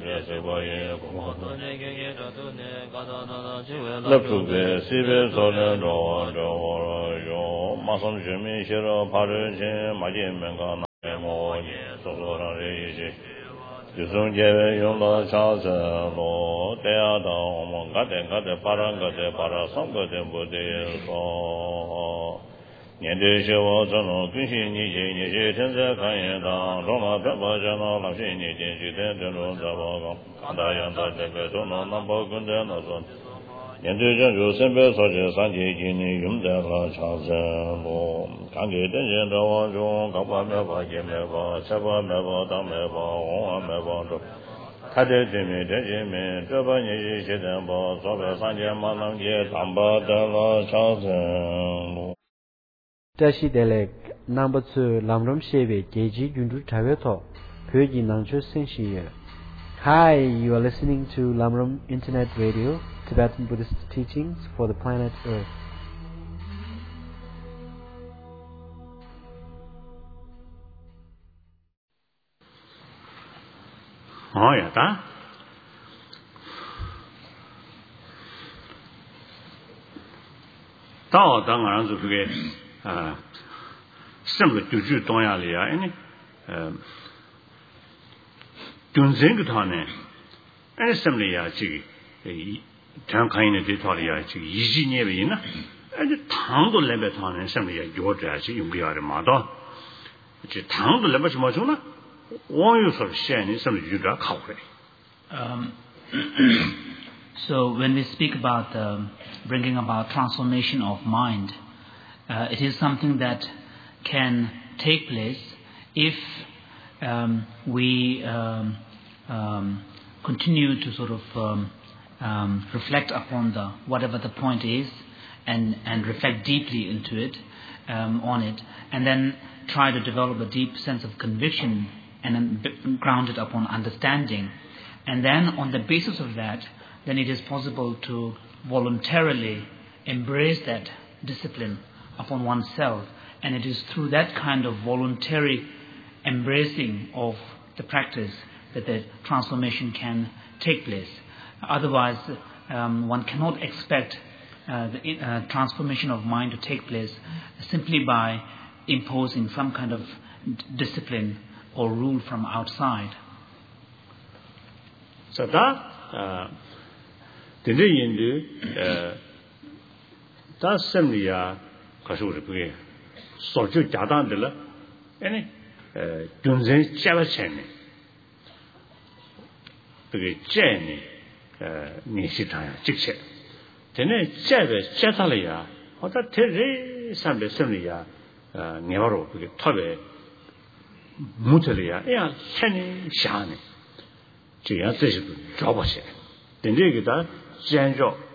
年对学我这种军训你些你些天在看也当中了这么着呢老训你进去的这种这么刚大样的这个中了那么跟着那说年对这就身边所这三节经你用在了长生路看给真人的往中高把没把也没把下把没把当没把红没把中他的对面这些面这把你是写的把左边三节马能节当把的了长生路 Tashi Delek number 2 Lamram Shebe Geji Jundu Taveto Pyoji Nangcho Senshiye. Hi, you are listening to Lamram Internet Radio, Tibetan Buddhist teachings for the planet Earth. Oh ya ta. Tao da ngan zu ge sem ge ju ju dong ya li ya ni dun zhen ge ta ne ai sem li ya ji tang kan ne de ta li ya ji yi ji ne bi na ai tang do le be ta ne sem li ya yo zhe ji yong ge ya de ma da ji tang do le be ma zhong na wang yu shuo xian ni sem li ju da kao hui So when we speak about bringing about transformation of mind, it is something that can take place if we continue to sort of reflect upon whatever the point is and reflect deeply into it, on it, and then try to develop a deep sense of conviction and then ground it upon understanding. And then on the basis of that, then it is possible to voluntarily embrace that discipline upon oneself. And it is through that kind of voluntary embracing of the practice that the transformation can take place. Otherwise, one cannot expect the transformation of mind to take place simply by imposing some kind of discipline or rule from outside. So that dinde yindu da semli ya kasu ri pge so ju ja dan de la ani gyun zen jia ba chen ni pge zhe ni ni xi ta ya jik che dine jia be jia ta le ya ho da te re san be semli ya ne ba ro pge ta be mu te le ya chen ni xia ni ji ya zhe shi zhao ba xie dinde ge da So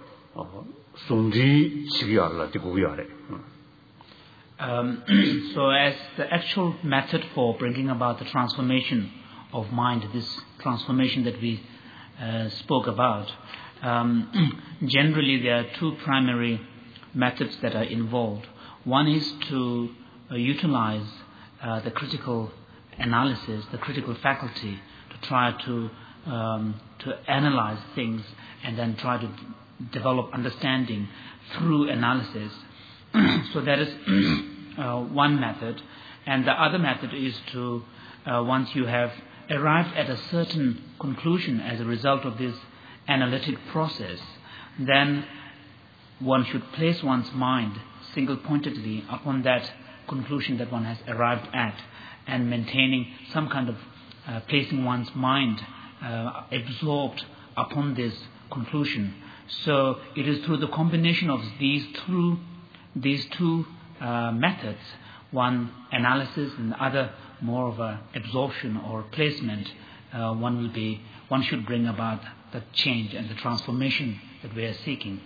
as the actual method for bringing about the transformation of mind, this transformation that we spoke about, generally there are two primary methods that are involved. One is to utilize the critical analysis, the critical faculty, to try to analyze things and then try to develop understanding through analysis. So that is one method. And the other method is to, once you have arrived at a certain conclusion as a result of this analytic process, then one should place one's mind single-pointedly upon that conclusion that one has arrived at, and maintaining some kind of placing one's mind absorbed upon this conclusion. So it is through the combination of these two methods, one analysis and the other more of a absorption or placement, one should bring about the change and the transformation that we are seeking.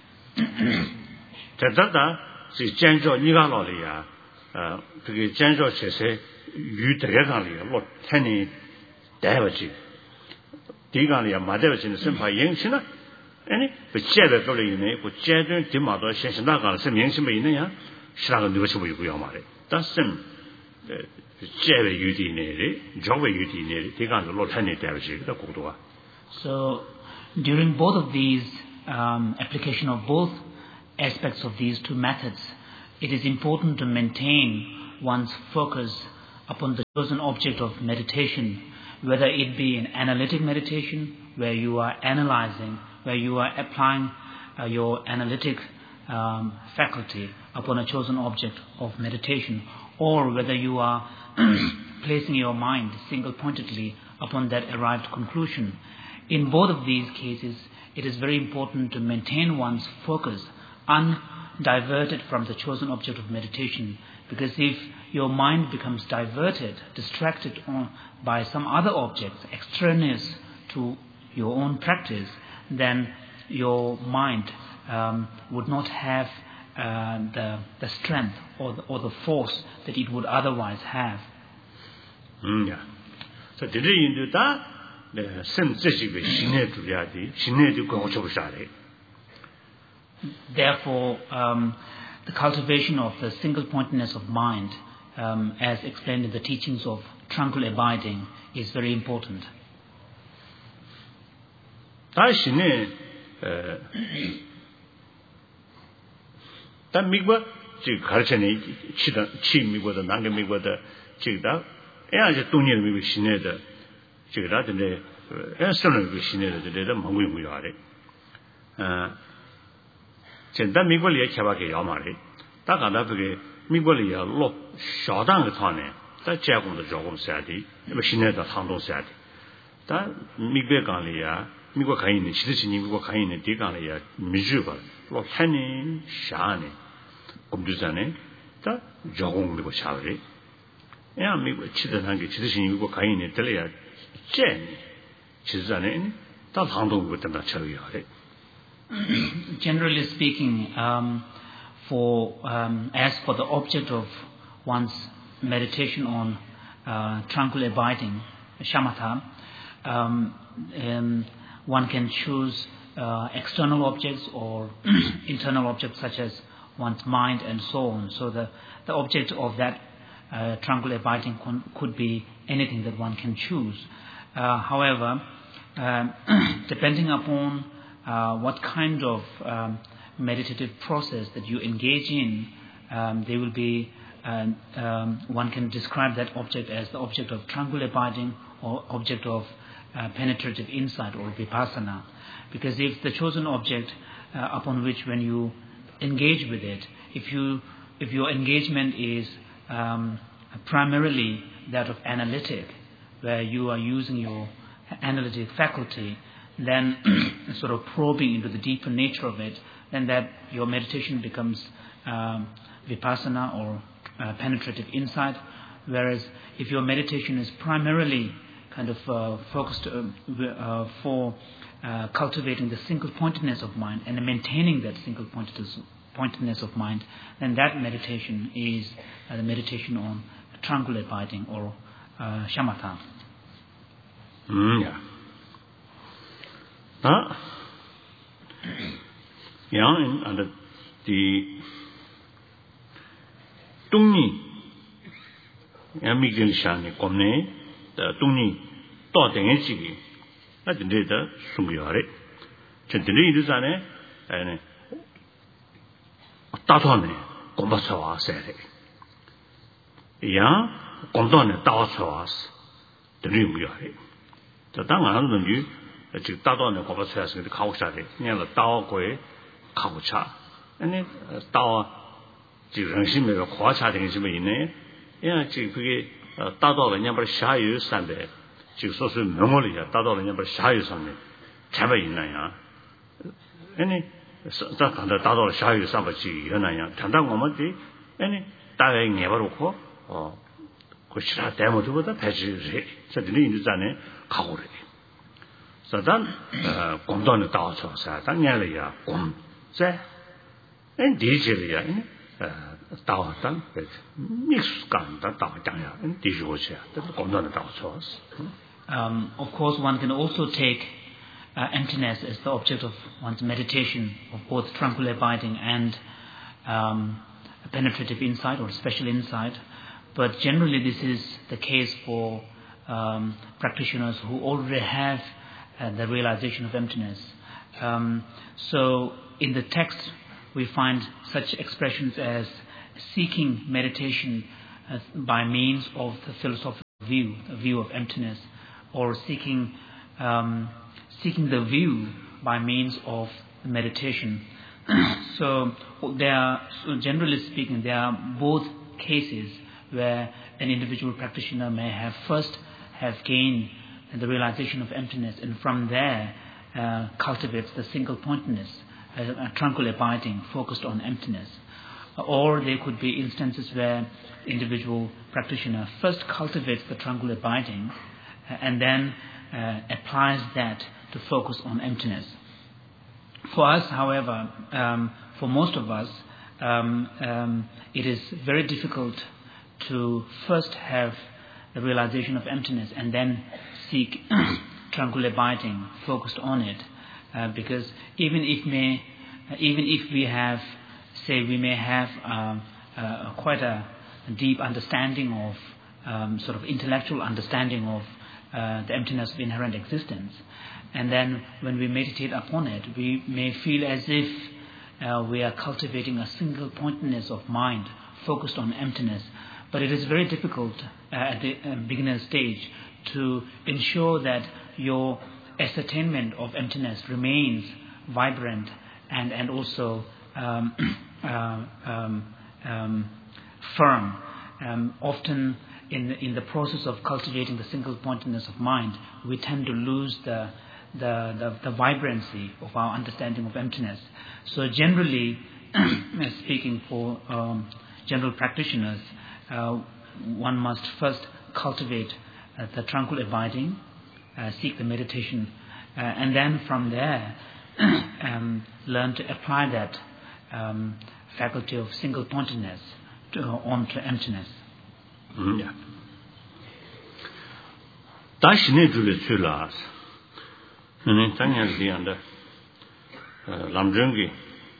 Any but Jabba Bolini, but Jadon, Timado, Shanaga, some young Simina, Shanaga Nusu. That's them Jabba Udinary, Java Udinary, take on the Lord Henry Daviji, the Kodua. So, during both of these, application of both aspects of these two methods, it is important to maintain one's focus upon the chosen object of meditation, whether it be an analytic meditation, where you are analyzing, where you are applying your analytic faculty upon a chosen object of meditation, or whether you are placing your mind single-pointedly upon that arrived conclusion. In both of these cases, it is very important to maintain one's focus undiverted from the chosen object of meditation, because if your mind becomes diverted, distracted by some other objects extraneous to your own practice, then your mind would not have the strength or the force that it would otherwise have. Yeah. So did you do that? The same Therefore, the cultivation of the single-pointedness of mind, as explained in the teachings of tranquil abiding, is very important. Generally speaking, as for the object of one's meditation on tranquil abiding, shamatha, one can choose external objects or internal objects such as one's mind and so on. So the object of that tranquil abiding could be anything that one can choose. However, depending upon what kind of meditative process that you engage in, there will be one can describe that object as the object of tranquil abiding or object of penetrative insight or vipassana. Because if the chosen object upon which when you engage with it, if your engagement is primarily that of analytic, where you are using your analytic faculty, then sort of probing into the deeper nature of it, then that your meditation becomes vipassana or penetrative insight. Whereas if your meditation is primarily kind of focused for cultivating the single-pointedness of mind and maintaining that single-pointedness of mind, then that meditation is the meditation on tranquil abiding or shamatha. Yeah. Yang and the Tungni Yamigil Shani Komne, the Tungni Totting Chigi, at the data Sumbiore. Chentili Duzane and Tatone, Kombasawa said. Yang Komdone Tawasawas, the Rimuare. The Tangan you. 就打到那个不出来是个考下的，你看打过考察，那打就人心那个考察的什么呢？因为这个打到人家不是下游上的，就说是门我里下打到人家不是下游上的，才不一那样。那咱看到打到了下游上不去也那样，看到我们的，大概2百多块哦，过其他单位都不得排去热，这里就咱呢考过来。 So then, Gomdon the Dao said, Daniela, Gom, say, and digitally, Dao done, but mix gun that Dao Dania, and digitally, that Gomdon the Dao. Of course, one can also take emptiness as the object of one's meditation, of both tranquil abiding and penetrative insight or special insight. But generally, this is the case for practitioners who already have the realization of emptiness. So in the text we find such expressions as seeking meditation by means of the philosophical view, a view of emptiness, or seeking the view by means of meditation. So generally speaking, there are both cases where an individual practitioner may have gained the realization of emptiness, and from there cultivates the single pointedness, a tranquil abiding focused on emptiness. Or there could be instances where individual practitioner first cultivates the tranquil abiding and then applies that to focus on emptiness. For us, however, for most of us, it is very difficult to first have the realization of emptiness and then seek tranquil abiding focused on it, because even if we have, say, we may have quite a deep understanding of sort of intellectual understanding of the emptiness of inherent existence, and then when we meditate upon it, we may feel as if we are cultivating a single pointedness of mind focused on emptiness. But it is very difficult at the beginner stage to ensure that your ascertainment of emptiness remains vibrant and also firm. Often in the process of cultivating the single pointedness of mind, we tend to lose the vibrancy of our understanding of emptiness. So generally speaking, for general practitioners, one must first cultivate the tranquil abiding, seek the meditation, and then from there learn to apply that faculty of single pointedness onto emptiness. Yeah. Tashine Julie Chulas. Tanya Dianda Lamjungi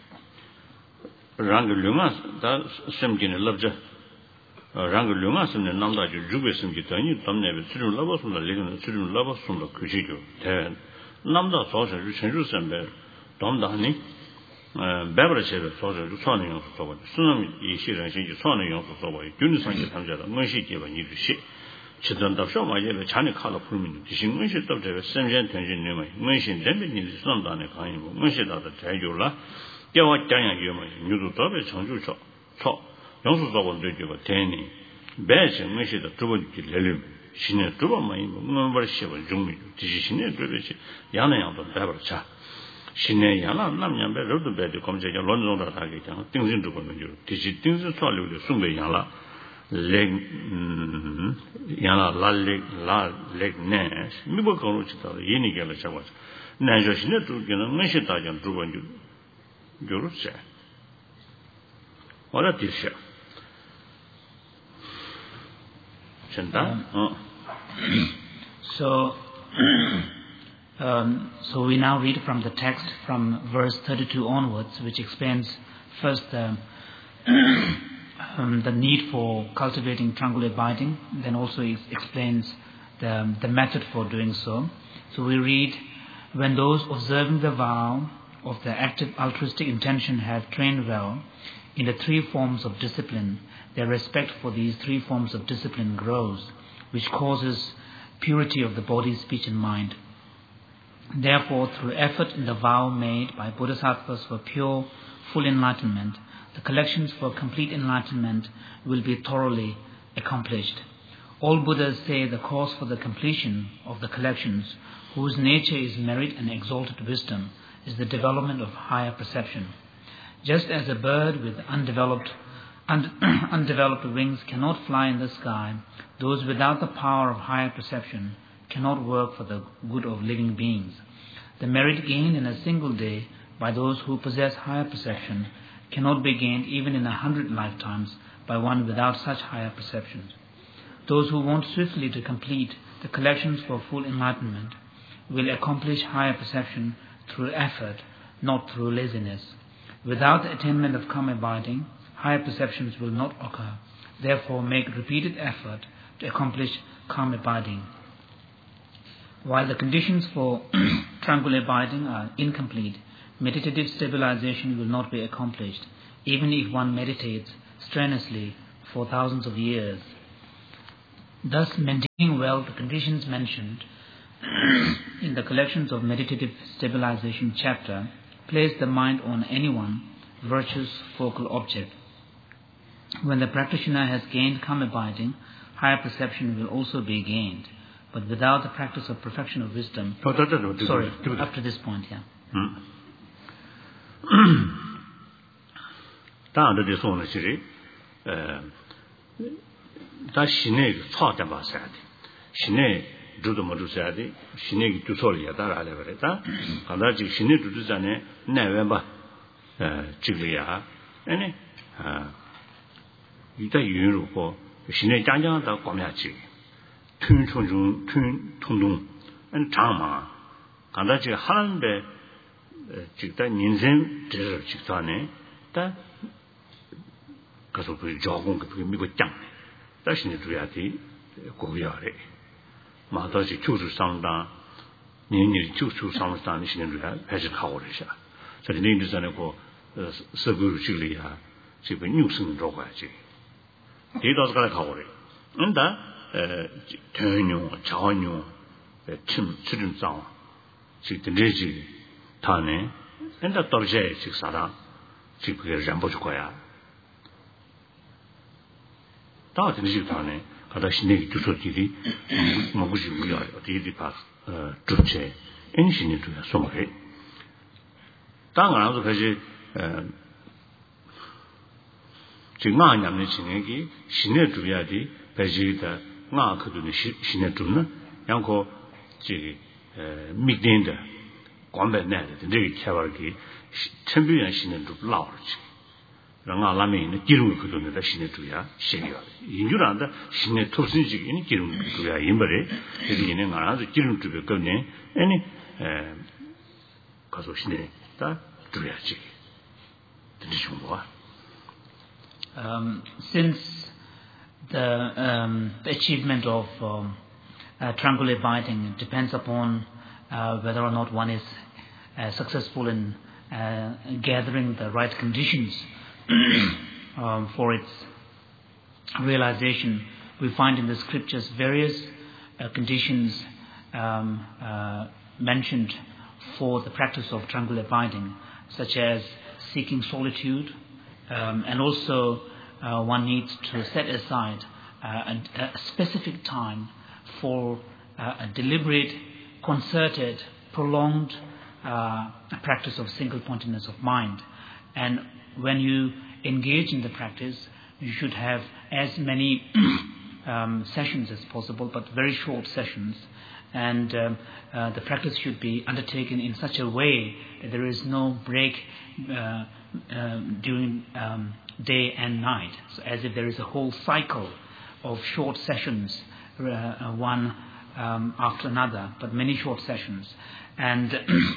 Rang Lungas, that Semkin Labja Rang Lungas and the Namda Jubesim Gitani, Tamne, Children Lovers from the Ligan, Children Lovers from the Kushiko, Ten Namda Social, Rusenberg, Domdani, Beverage Social, Sonic of Soba, Tsunami, Ishi and Shinji Sonic of Soba, Unisan Tamja, Munshi Giva, you shit. Chidan of Shoma, Chani Kala Pumin, Tishin Munshi of the Semjan Tension Nima, Munshin Dembin is Sundana Kaim, Munshi of the Tajula, Yawa Jaya Yuma, Nudu Tobe, Chanju Chop, Yonsu Soba Dujuba, Tani, Bash and Munshi the Tuba Lelim, Shina Tuba, my number Shiva Jumi, Tishine Dubish, Yana of the Babracha. Shine Yana, Namyam, Road Bed, the Comja, London Target, things into Comju, Tishi things to swallow the Sumbe Yala. Leg yana la leg nash mibo kono chita yini gela chawas na jo shine tu gena meshi ta jan tu ban ju se ora tisha chenda so we now read from the text from verse 32 onwards, which explains first the need for cultivating tranquil abiding, then also explains the method for doing so. So we read, when those observing the vow of the active altruistic intention have trained well in the three forms of discipline, their respect for these three forms of discipline grows, which causes purity of the body, speech and mind. Therefore, through effort in the vow made by bodhisattvas for pure, full enlightenment, the collections for complete enlightenment will be thoroughly accomplished. All Buddhas say the cause for the completion of the collections, whose nature is merit and exalted wisdom, is the development of higher perception. Just as a bird with undeveloped wings cannot fly in the sky, those without the power of higher perception cannot work for the good of living beings. The merit gained in a single day by those who possess higher perception cannot be gained even in 100 lifetimes by one without such higher perceptions. Those who want swiftly to complete the collections for full enlightenment will accomplish higher perception through effort, not through laziness. Without the attainment of calm abiding, higher perceptions will not occur. Therefore, make repeated effort to accomplish calm abiding. While the conditions for tranquil abiding are incomplete, meditative stabilization will not be accomplished, even if one meditates strenuously for thousands of years. Thus, maintaining well the conditions mentioned in the collections of meditative stabilization chapter place the mind on any one virtuous focal object. When the practitioner has gained calm abiding, higher perception will also be gained. But without the practice of perfection of wisdom... up to this point, yeah. 튠 통동 안 장마 간다지 하는데 직다 인생 제를 직사네 다 가서 그 조금 그 미고 짱 다시는 줘야지 고려하래 마다지 주주 상당年年 주주 상당이 신는 줘야 배지 하고 그러셔 저기 내일 전에 그 서구를 줄이야 지금 뉴스는 들어가야지 대다수 가서 가고 그래 근데 전용 자원용 침 수준상 지금 내지 타네 엔다 떨어져 직사라 지금 그게 안 보줄 거야 다 되지 타네 가다 신내기 주소들이 먹으시 무려 어디디 봐 주체 엔신이 줘야 소모해 당연하도 그지 지금 안냠는 신내기 신내 줘야지 배지다 nga kudu ni shine tunna yang ko ji mikden de gwambe na de de chabar ki chambyan shine du lao chi nga la me ni jiru kudu ni da shine du ya sheyo injuran da shine topsin ji ni jiru du ya yinbare de ni nga ra jiru du be ko ne ani 가서 shine da du ya ji de ji mo since the achievement of tranquil abiding depends upon whether or not one is successful in gathering the right conditions for its realization. We find in the scriptures various conditions mentioned for the practice of tranquil abiding, such as seeking solitude, and also one needs to set aside a specific time for a deliberate, concerted, prolonged practice of single-pointedness of mind. And when you engage in the practice, you should have as many sessions as possible, but very short sessions. And the practice should be undertaken in such a way that there is no break during day and night, so as if there is a whole cycle of short sessions, one after another, but many short sessions, and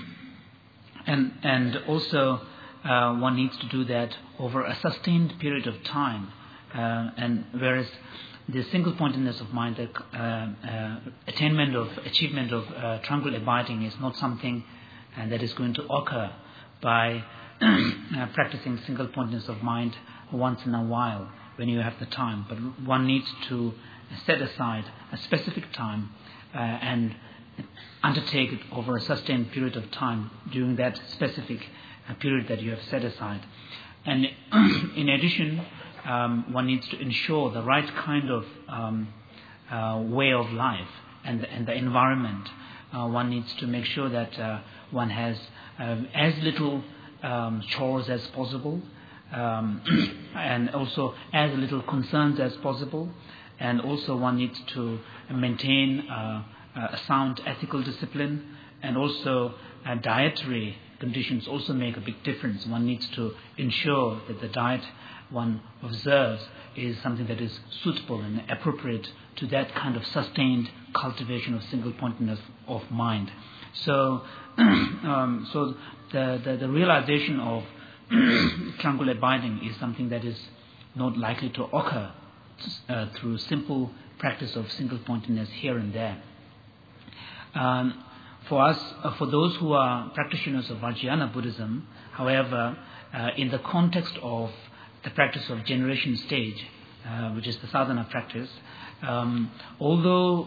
also one needs to do that over a sustained period of time, and whereas the single-pointedness of mind, the achievement of tranquil abiding is not something that is going to occur by practicing single-pointedness of mind once in a while when you have the time, but one needs to set aside a specific time and undertake it over a sustained period of time during that specific period that you have set aside. And in addition, one needs to ensure the right kind of way of life and the environment. One needs to make sure that one has as little chores as possible, and also as little concerns as possible, and also one needs to maintain a sound ethical discipline, and also dietary conditions also make a big difference. One needs to ensure that the diet one observes is something that is suitable and appropriate to that kind of sustained cultivation of single-pointedness of mind. So, so the realization of tranquil abiding is something that is not likely to occur through simple practice of single-pointedness here and there. For us, for those who are practitioners of Vajrayana Buddhism, however, in the context of the practice of generation stage, which is the sadhana practice, although